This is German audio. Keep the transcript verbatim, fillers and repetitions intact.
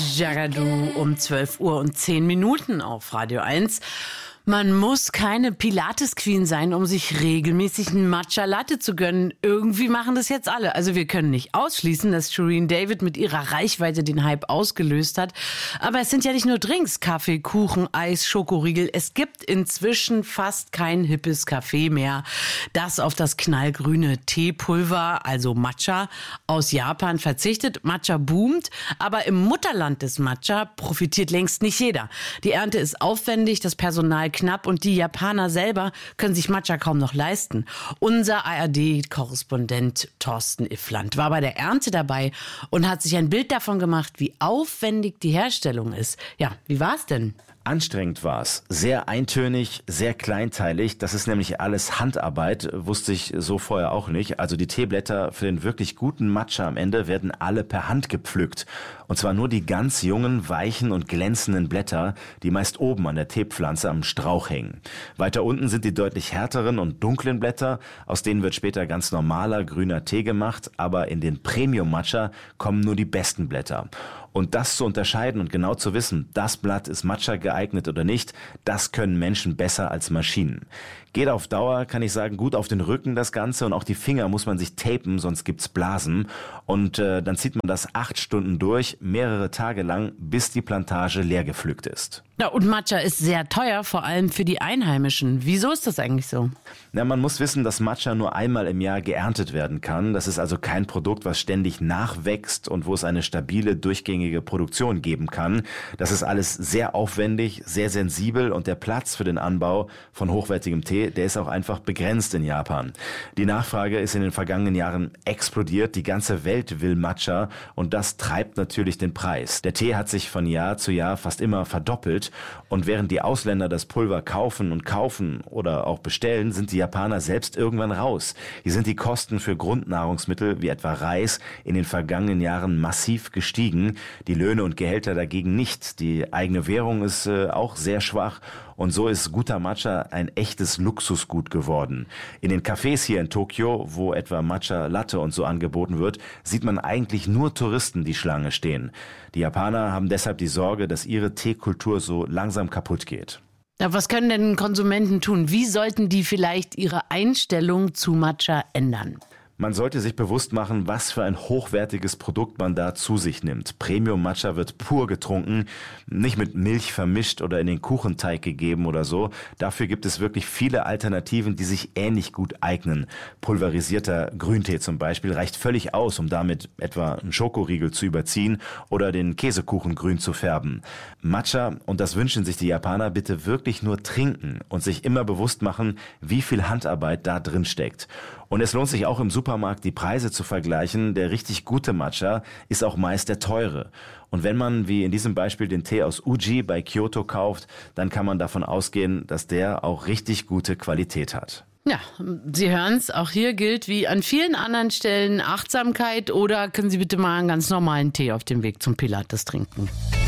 Jagadu um zwölf Uhr und zehn Minuten auf Radio eins. Man muss keine Pilates-Queen sein, um sich regelmäßig einen Matcha Latte zu gönnen. Irgendwie machen das jetzt alle. Also wir können nicht ausschließen, dass Shireen David mit ihrer Reichweite den Hype ausgelöst hat. Aber es sind ja nicht nur Drinks, Kaffee, Kuchen, Eis, Schokoriegel. Es gibt inzwischen fast kein hippes Kaffee mehr, das auf das knallgrüne Teepulver, also Matcha, aus Japan verzichtet. Matcha boomt, aber im Mutterland des Matcha profitiert längst nicht jeder. Die Ernte ist aufwendig, das Personal knapp und die Japaner selber können sich Matcha kaum noch leisten. Unser A R D-Korrespondent Thorsten Iffland war bei der Ernte dabei und hat sich ein Bild davon gemacht, wie aufwendig die Herstellung ist. Ja, wie war's denn? Anstrengend war es. Sehr eintönig, sehr kleinteilig. Das ist nämlich alles Handarbeit, wusste ich so vorher auch nicht. Also die Teeblätter für den wirklich guten Matcha am Ende werden alle per Hand gepflückt. Und zwar nur die ganz jungen, weichen und glänzenden Blätter, die meist oben an der Teepflanze am Strauch hängen. Weiter unten sind die deutlich härteren und dunklen Blätter. Aus denen wird später ganz normaler grüner Tee gemacht. Aber in den Premium-Matcha kommen nur die besten Blätter. Und das zu unterscheiden und genau zu wissen, das Blatt ist Matcha geeignet oder nicht, das können Menschen besser als Maschinen. Geht auf Dauer, kann ich sagen, gut auf den Rücken das Ganze und auch die Finger muss man sich tapen, sonst gibt's Blasen. Und äh, dann zieht man das acht Stunden durch, mehrere Tage lang, bis die Plantage leer gepflückt ist. Ja, und Matcha ist sehr teuer, vor allem für die Einheimischen. Wieso ist das eigentlich so? Na, man muss wissen, dass Matcha nur einmal im Jahr geerntet werden kann. Das ist also kein Produkt, was ständig nachwächst und wo es eine stabile, durchgängige Produktion geben kann. Das ist alles sehr aufwendig, sehr sensibel und der Platz für den Anbau von hochwertigem Tee, der ist auch einfach begrenzt in Japan. Die Nachfrage ist in den vergangenen Jahren explodiert. Die ganze Welt will Matcha und das treibt natürlich den Preis. Der Tee hat sich von Jahr zu Jahr fast immer verdoppelt und während die Ausländer das Pulver kaufen und kaufen oder auch bestellen, sind die Japaner selbst irgendwann raus. Hier sind die Kosten für Grundnahrungsmittel wie etwa Reis in den vergangenen Jahren massiv gestiegen. Die Löhne und Gehälter dagegen nicht. Die eigene Währung ist äh, auch sehr schwach. Und so ist guter Matcha ein echtes Luxusgut geworden. In den Cafés hier in Tokio, wo etwa Matcha Latte und so angeboten wird, sieht man eigentlich nur Touristen, die Schlange stehen. Die Japaner haben deshalb die Sorge, dass ihre Teekultur so langsam kaputt geht. Ja, was können denn Konsumenten tun? Wie sollten die vielleicht ihre Einstellung zu Matcha ändern? Man sollte sich bewusst machen, was für ein hochwertiges Produkt man da zu sich nimmt. Premium-Matcha wird pur getrunken, nicht mit Milch vermischt oder in den Kuchenteig gegeben oder so. Dafür gibt es wirklich viele Alternativen, die sich ähnlich gut eignen. Pulverisierter Grüntee zum Beispiel reicht völlig aus, um damit etwa einen Schokoriegel zu überziehen oder den Käsekuchen grün zu färben. Matcha, und das wünschen sich die Japaner, bitte wirklich nur trinken und sich immer bewusst machen, wie viel Handarbeit da drin steckt. Und es lohnt sich auch im Supermarkt die Preise zu vergleichen. Der richtig gute Matcha ist auch meist der teure. Und wenn man, wie in diesem Beispiel, den Tee aus Uji bei Kyoto kauft, dann kann man davon ausgehen, dass der auch richtig gute Qualität hat. Ja, Sie hören es, auch hier gilt wie an vielen anderen Stellen Achtsamkeit oder können Sie bitte mal einen ganz normalen Tee auf dem Weg zum Pilates trinken.